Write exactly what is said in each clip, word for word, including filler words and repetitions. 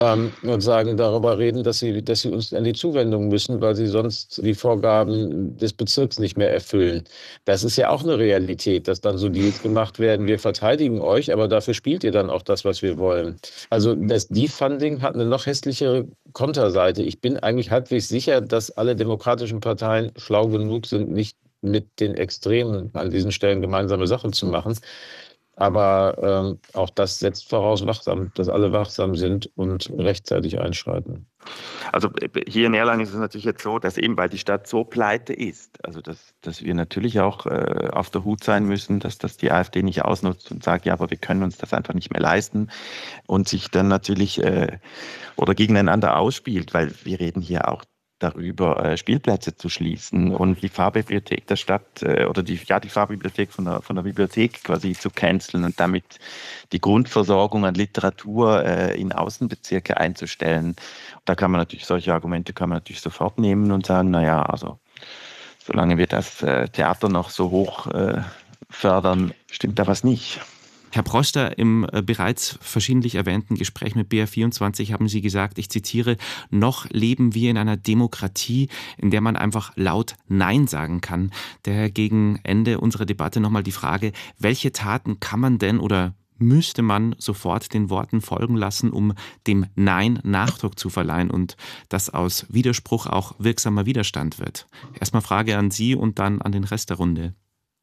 ähm, und sagen, darüber reden, dass sie, dass sie uns an die Zuwendung müssen, weil sie sonst die Vorgaben des Bezirks nicht mehr erfüllen. Das ist ja auch eine Realität, dass dann so Deals gemacht werden. Wir verteidigen euch, aber dafür spielt ihr dann auch das, was wir wollen. Also das Defunding hat eine noch hässlichere Konterseite. Ich bin eigentlich halbwegs sicher, dass alle demokratischen Parteien schlau genug sind, nicht mit den Extremen an diesen Stellen gemeinsame Sachen zu machen. Aber ähm, auch das setzt voraus, wachsam, dass alle wachsam sind und rechtzeitig einschreiten. Also hier in Erlangen ist es natürlich jetzt so, dass eben, weil die Stadt so pleite ist, also dass, dass wir natürlich auch äh, auf der Hut sein müssen, dass das die AfD nicht ausnutzt und sagt, ja, aber wir können uns das einfach nicht mehr leisten und sich dann natürlich äh, oder gegeneinander ausspielt, weil wir reden hier auch darüber, äh, Spielplätze zu schließen und die Fahrbibliothek der Stadt äh, oder die, ja, die Fahrbibliothek von der, von der Bibliothek quasi zu canceln und damit die Grundversorgung an Literatur äh, in Außenbezirke einzustellen. Da kann man natürlich, solche Argumente kann man natürlich sofort nehmen und sagen, naja, also solange wir das äh, Theater noch so hoch äh, fördern, stimmt da was nicht. Herr Proster, im äh, bereits verschiedentlich erwähnten Gespräch mit B R vierundzwanzig haben Sie gesagt, ich zitiere, noch leben wir in einer Demokratie, in der man einfach laut Nein sagen kann. Daher gegen Ende unserer Debatte nochmal die Frage, welche Taten kann man denn oder müsste man sofort den Worten folgen lassen, um dem Nein Nachdruck zu verleihen und dass aus Widerspruch auch wirksamer Widerstand wird? Erstmal Frage an Sie und dann an den Rest der Runde.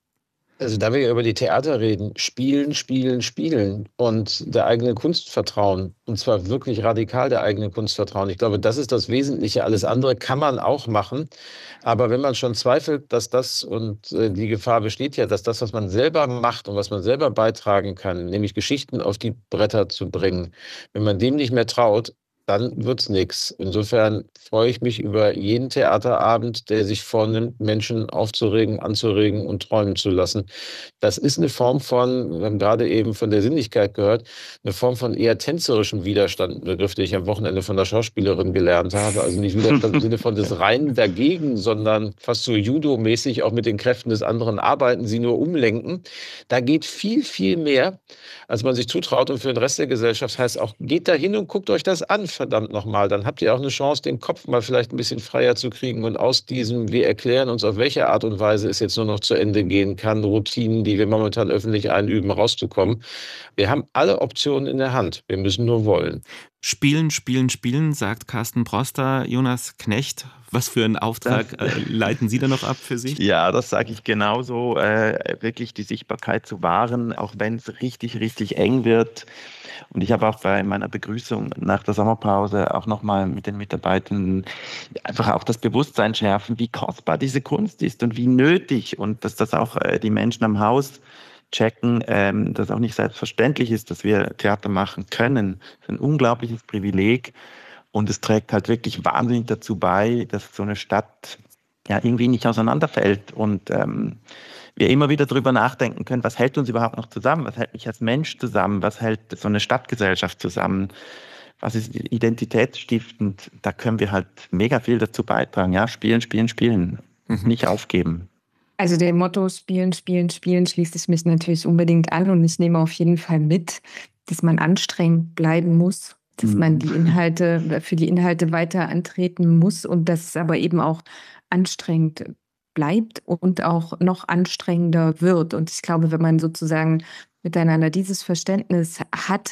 Also da wir über die Theater reden, spielen, spielen, spielen und der eigene Kunst vertrauen. Und zwar wirklich radikal der eigene Kunst vertrauen. Ich glaube, das ist das Wesentliche. Alles andere kann man auch machen. Aber wenn man schon zweifelt, dass das, und äh, die Gefahr besteht ja, dass das, was man selber macht und was man selber beitragen kann, nämlich Geschichten auf die Bretter zu bringen, wenn man dem nicht mehr traut, dann wird's nichts. Insofern freue ich mich über jeden Theaterabend, der sich vornimmt, Menschen aufzuregen, anzuregen und träumen zu lassen. Das ist eine Form von, wir haben gerade eben von der Sinnlichkeit gehört, eine Form von eher tänzerischem Widerstand, ein Begriff, den ich am Wochenende von der Schauspielerin gelernt habe. Also nicht Widerstand im Sinne von des reinen dagegen, sondern fast so Judo-mäßig auch mit den Kräften des anderen arbeiten, sie nur umlenken. Da geht viel, viel mehr, als man sich zutraut. Und für den Rest der Gesellschaft heißt auch, geht da hin und guckt euch das an, verdammt nochmal. Dann habt ihr auch eine Chance, den Kopf mal vielleicht ein bisschen freier zu kriegen und aus diesem, wir erklären uns, auf welche Art und Weise es jetzt nur noch zu Ende gehen kann, Routinen, die wir momentan öffentlich einüben, rauszukommen. Wir haben alle Optionen in der Hand. Wir müssen nur wollen. Spielen, spielen, spielen, sagt Carsten Proster. Jonas Knecht, was für einen Auftrag äh, leiten Sie da noch ab für sich? Ja, das sage ich genauso. Äh, wirklich die Sichtbarkeit zu wahren, auch wenn es richtig, richtig eng wird. Und ich habe auch bei meiner Begrüßung nach der Sommerpause auch nochmal mit den Mitarbeitern einfach auch das Bewusstsein schärfen, wie kostbar diese Kunst ist und wie nötig und dass das auch äh, die Menschen am Haus checken, ähm, dass auch nicht selbstverständlich ist, dass wir Theater machen können. Das ist ein unglaubliches Privileg und es trägt halt wirklich wahnsinnig dazu bei, dass so eine Stadt ja irgendwie nicht auseinanderfällt und ähm, wir immer wieder darüber nachdenken können, was hält uns überhaupt noch zusammen, was hält mich als Mensch zusammen, was hält so eine Stadtgesellschaft zusammen, was ist identitätsstiftend, da können wir halt mega viel dazu beitragen, ja, spielen, spielen, spielen, mhm. nicht aufgeben. Also der Motto Spielen, Spielen, Spielen schließt es mich natürlich unbedingt an und ich nehme auf jeden Fall mit, dass man anstrengend bleiben muss, dass man die Inhalte, für die Inhalte weiter antreten muss und dass es aber eben auch anstrengend bleibt und auch noch anstrengender wird. Und ich glaube, wenn man sozusagen miteinander dieses Verständnis hat,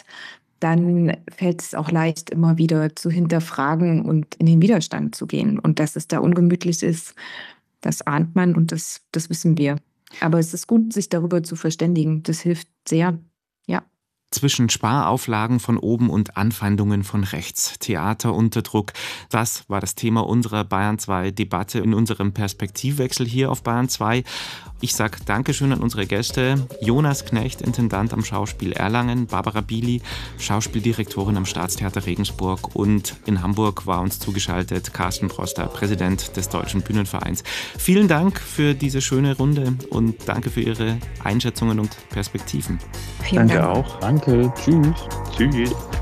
dann fällt es auch leicht, immer wieder zu hinterfragen und in den Widerstand zu gehen. Und dass es da ungemütlich ist, das ahnt man und das, das wissen wir. Aber es ist gut, sich darüber zu verständigen. Das hilft sehr, ja. Zwischen Sparauflagen von oben und Anfeindungen von rechts, Theater unter Druck. Das war das Thema unserer Bayern zwei Debatte in unserem Perspektivwechsel hier auf Bayern zwei. Ich sage Dankeschön an unsere Gäste. Jonas Knecht, Intendant am Schauspiel Erlangen, Barbara Bili, Schauspieldirektorin am Staatstheater Regensburg und in Hamburg war uns zugeschaltet Carsten Proster, Präsident des Deutschen Bühnenvereins. Vielen Dank für diese schöne Runde und danke für Ihre Einschätzungen und Perspektiven. Vielen Danke Dank. auch. Danke, tschüss. Tschüss.